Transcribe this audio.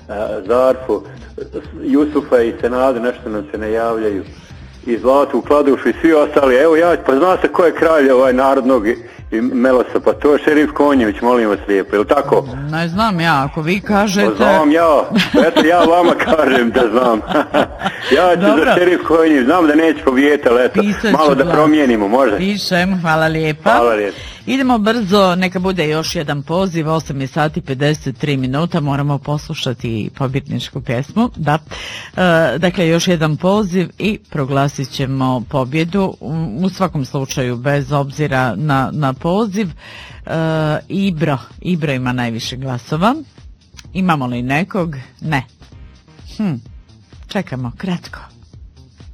Zarfu, Jusufa i Senadu, nešto nam se ne javljaju. I Zlatu, Kladušu i svi ostali. Evo pa zna se ko je kralj narodnog i Melosa, pa to je Šerif Konjević, molim vas lijepo, je li tako? Ne znam ja, ako vi kažete... Pa znam ja, eto ja vama kažem da znam. Ja ću za Šerif Konjević, znam da neće pobijeti, ali eto, malo da promijenimo, može? Pišem, hvala lijepa. Hvala lijepa. Idemo brzo, neka bude još jedan poziv, 8 sati 53 minuta, moramo poslušati pobjedničku pjesmu, da. Dakle, još jedan poziv i proglasit ćemo pobjedu, u svakom slučaju, bez obzira na poziv. Ibro ima najviše glasova. Imamo li nekog? Ne. Čekamo, kratko.